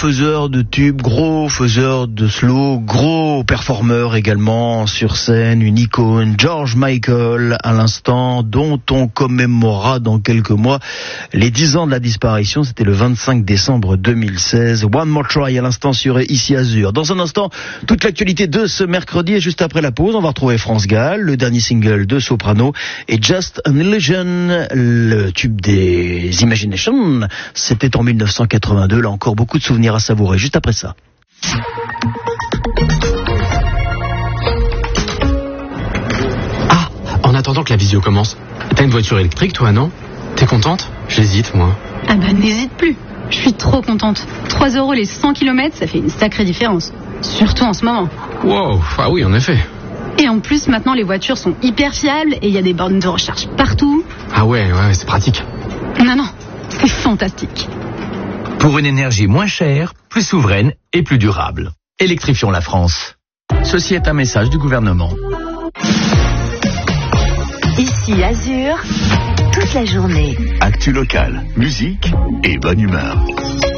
faiseur de tubes, gros faiseur de slow, gros performeur également sur scène, une icône, George Michael à l'instant, dont on commémorera dans quelques mois les 10 ans de la disparition. C'était le 25 décembre 2016. One More Try à l'instant sur Ici Azur. Dans un instant, toute l'actualité de ce mercredi, et juste après la pause, on va retrouver France Gall, le dernier single de Soprano et Just an Illusion, le tube des Imagination. C'était en 1982, là encore beaucoup de souvenirs à savourer. Juste après ça. Ah, en attendant que la visio commence, t'as une voiture électrique toi, non? T'es contente? J'hésite moi. Ah bah n'hésite plus, je suis trop contente. 3 € les 100 km, ça fait une sacrée différence. Surtout en ce moment. Wow, ah oui en effet. Et en plus maintenant les voitures sont hyper fiables et il y a des bornes de recharge partout. Ah ouais, c'est pratique. Non, c'est fantastique. Pour une énergie moins chère, plus souveraine et plus durable. Électrifions la France. Ceci est un message du gouvernement. Ici Azur, toute la journée. Actu local, musique et bonne humeur.